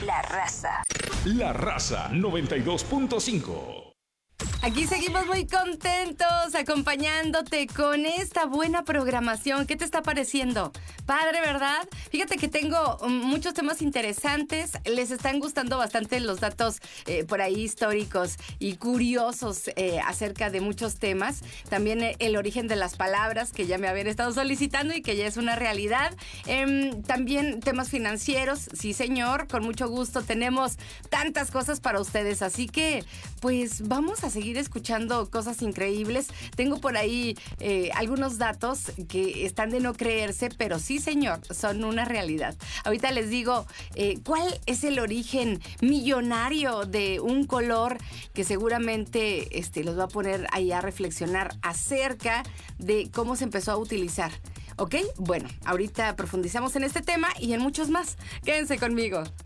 La Raza. La Raza 92.5. Aquí seguimos muy contentos acompañándote con esta buena programación. ¿Qué te está pareciendo? Padre, ¿verdad? Fíjate que tengo muchos temas interesantes. Les están gustando bastante los datos por ahí históricos y curiosos acerca de muchos temas. También el origen de las palabras que ya me habían estado solicitando y que ya es una realidad. También temas financieros. Sí, señor, con mucho gusto. Tenemos tantas cosas para ustedes. Así que, pues, vamos a seguir escuchando cosas increíbles. Tengo por ahí algunos datos que están de no creerse, pero sí, señor, son una realidad. Ahorita les digo cuál es el origen millonario de un color que seguramente los va a poner ahí a reflexionar acerca de cómo se empezó a utilizar. ¿Ok? Bueno, ahorita profundizamos en este tema y en muchos más. Quédense conmigo.